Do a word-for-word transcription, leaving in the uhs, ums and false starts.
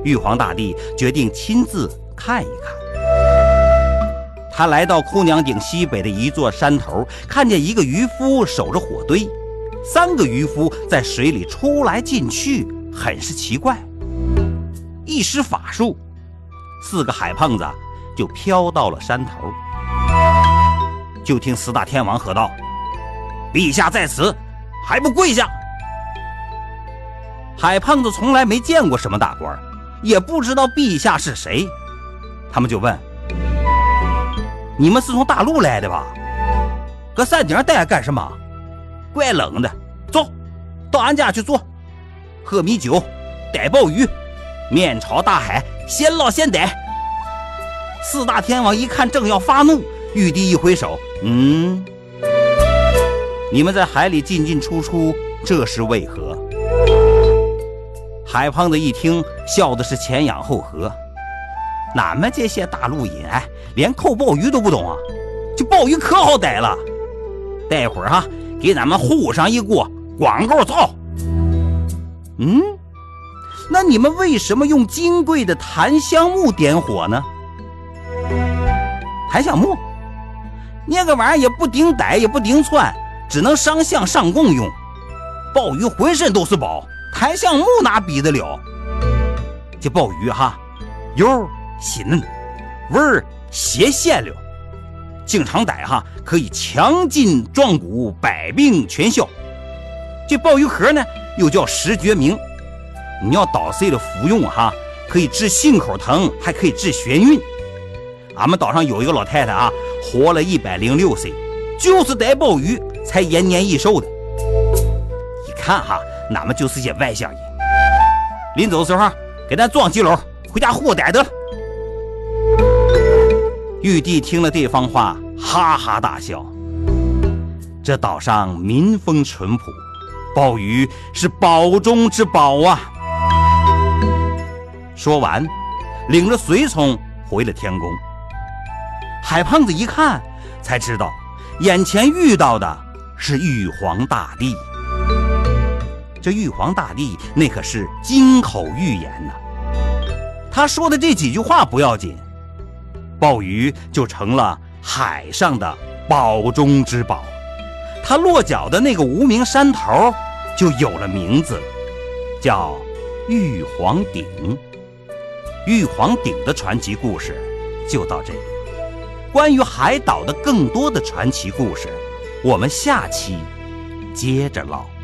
玉皇大帝决定亲自看一看。他来到哭娘顶西北的一座山头，看见一个渔夫守着火堆，三个渔夫在水里出来进去，很是奇怪。一施法术，四个海胖子就飘到了山头。就听四大天王喝道：“陛下在此，还不跪下！”海胖子从来没见过什么大官，也不知道陛下是谁，他们就问：“你们是从大陆来的吧？搁山顶待着干什么？怪冷的，走，到俺家去坐，喝米酒，逮鲍鱼，面朝大海，现捞现逮。”四大天王一看正要发怒，玉帝一挥手：“嗯，你们在海里进进出出，这是为何？”海胖子一听，笑的是前仰后合。俺们这些大陆人，哎，连扣鲍鱼都不懂啊！这鲍鱼可好逮了，待会儿哈，给咱们糊上一锅广告灶。嗯，那你们为什么用金贵的檀香木点火呢？檀香木那个玩意儿也不顶逮，也不顶窜，只能上香上供用。鲍鱼浑身都是宝，檀香木哪比得了？这鲍鱼哈，油细嫩，味儿鲜鲜了，经常逮哈可以强筋壮骨，百病全消。这鲍鱼壳呢又叫石决明，你要捣碎了服用哈，可以治心口疼，还可以治眩晕。俺们岛上有一个老太太啊，活了一百零六岁，就是逮鲍鱼才延年益寿的。一看哈，俺们就是些外乡人。临走的时候给咱装几篓，回家活逮得了。玉帝听了这番话，哈哈大笑。这岛上民风淳朴，鲍鱼是宝中之宝啊！说完，领着随从回了天宫。海胖子一看，才知道眼前遇到的是玉皇大帝。这玉皇大帝那可是金口玉言呐、啊，他说的这几句话不要紧，鲍鱼就成了海上的宝中之宝，他落脚的那个无名山头就有了名字，叫玉皇顶。玉皇顶的传奇故事就到这里。关于海岛的更多的传奇故事，我们下期接着唠。